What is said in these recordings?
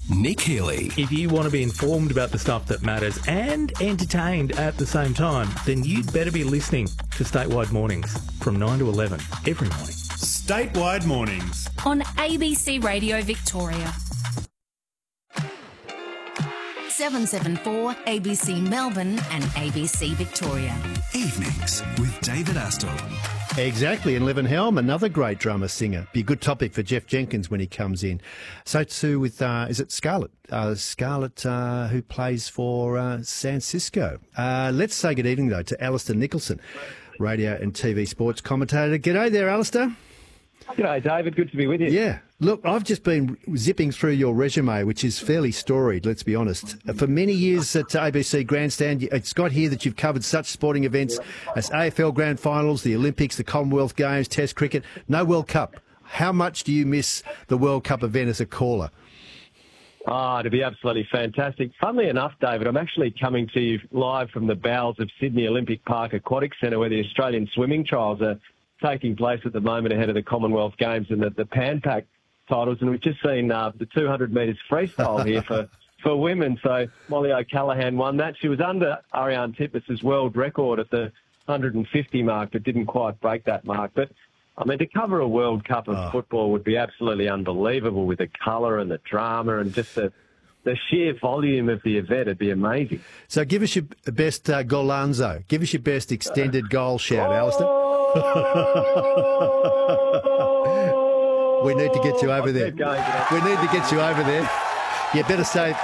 Nick Healy. If you want to be informed about the stuff that matters and entertained at the same time, then you'd better be listening to Statewide Mornings from 9 to 11 every morning. Statewide Mornings on ABC Radio Victoria. 774 ABC Melbourne and ABC Victoria. Evenings with David Astle. Exactly, and Levin Helm, another great drummer singer. Be a good topic for Jeff Jenkins when he comes in. So too with, is it Scarlett? Scarlett, who plays for San Cisco. Let's say good evening, though, to Alistair Nicholson, radio and TV sports commentator. G'day there, Alistair. G'day, David. Good to be with you. Yeah. Look, I've just been zipping through your resume, which is fairly storied, let's be honest. For many years at ABC Grandstand, it's got here that you've covered such sporting events as AFL Grand Finals, the Olympics, the Commonwealth Games, Test cricket, no World Cup. How much do you miss the World Cup event as a caller? To be absolutely fantastic. Funnily enough, David, I'm actually coming to you live from the bowels of Sydney Olympic Park Aquatic Centre, where the Australian swimming trials are taking place at the moment ahead of the Commonwealth Games and the Pan Pac titles. And we've just seen the 200 metres freestyle here for women. So Molly O'Callaghan won that. She was under Ariane Titmus's world record at the 150 mark, but didn't quite break that mark. But, I mean, to cover a World Cup of football would be absolutely unbelievable with the colour and the drama and just the sheer volume of the event. It'd be amazing. So give us your best golanzo. Give us your best extended goal shout, Alistair. We need to get you over there. We need to get you over there. You better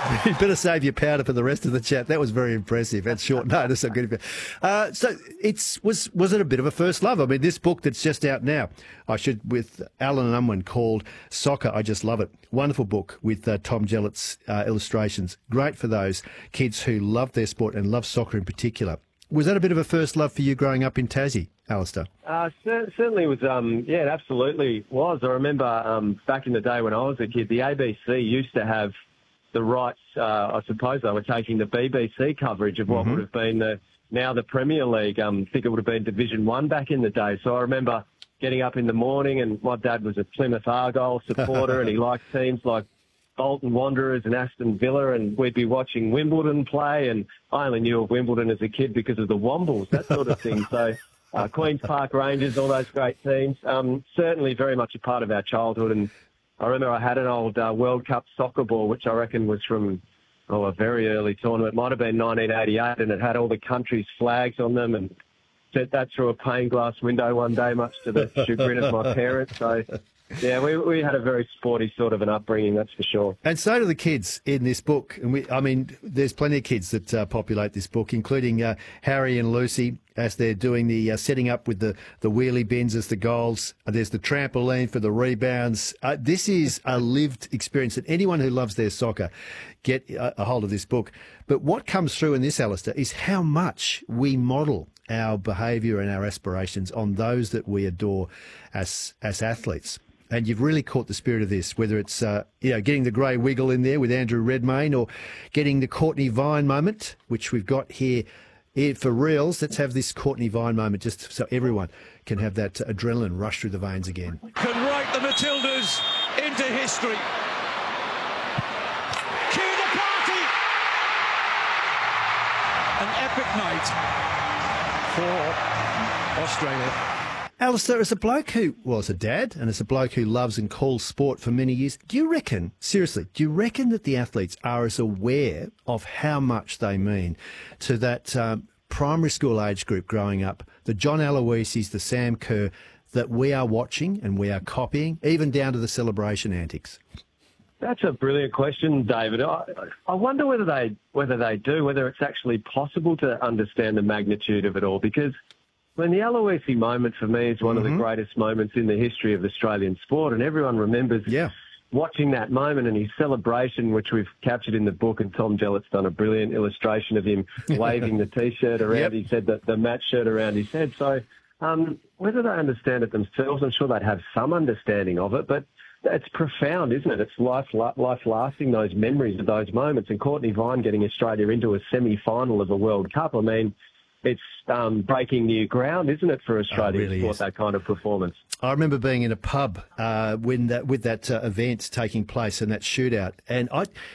save your powder for the rest of the chat. That was very impressive. At short notice, I'm going to. So was it a bit of a first love? I mean, this book that's just out now, with Alan Unwin, called Soccer. I Just Love It. Wonderful book with Tom Jellett's illustrations. Great for those kids who love their sport and love soccer in particular. Was that a bit of a first love for you growing up in Tassie, Alistair? Certainly was. It absolutely was. I remember back in the day when I was a kid, the ABC used to have the rights. I suppose they were taking the BBC coverage of what would have been now the Premier League. I think it would have been Division 1 back in the day. So I remember getting up in the morning, and my dad was a Plymouth Argyle supporter, and he liked teams like Bolton Wanderers and Aston Villa, and we'd be watching Wimbledon play, and I only knew of Wimbledon as a kid because of the Wombles, that sort of thing. So Queen's Park Rangers, all those great teams, certainly very much a part of our childhood. And I remember I had an old World Cup soccer ball, which I reckon was from a very early tournament. It might have been 1988, and it had all the countries' flags on them, and sent that through a pane glass window one day, much to the chagrin of my parents. So yeah, we had a very sporty sort of an upbringing, that's for sure. And so do the kids in this book. And there's plenty of kids that populate this book, including Harry and Lucy, as they're doing the setting up with the wheelie bins as the goals. There's the trampoline for the rebounds. This is a lived experience, and anyone who loves their soccer, get a hold of this book. But what comes through in this, Alistair, is how much we model our behaviour and our aspirations on those that we adore as athletes. And you've really caught the spirit of this, whether it's getting the grey wiggle in there with Andrew Redmayne, or getting the Courtney Vine moment, which we've got here for reals. Let's have this Courtney Vine moment just so everyone can have that adrenaline rush through the veins again. Can write the Matildas into history. Cue the party! An epic night for Australia. Alistair, as a bloke who was a dad and as a bloke who loves and calls sport for many years, do you reckon that the athletes are as aware of how much they mean to that primary school age group growing up, the John Aloisis, the Sam Kerr, that we are watching and we are copying, even down to the celebration antics? That's a brilliant question, David. I wonder whether they do, whether it's actually possible to understand the magnitude of it all, because the Aloisi moment for me is one of the greatest moments in the history of Australian sport, and everyone remembers watching that moment and his celebration, which we've captured in the book, and Tom Jellett's done a brilliant illustration of him waving the T-shirt around his head, the match shirt around his head. So whether they understand it themselves, I'm sure they'd have some understanding of it, but it's profound, isn't it? It's life-lasting, those memories of those moments. And Courtney Vine getting Australia into a semi-final of a World Cup, I mean, it's breaking new ground, isn't it, for Australian sport, that kind of performance? I remember being in a pub with that event taking place and that shootout, and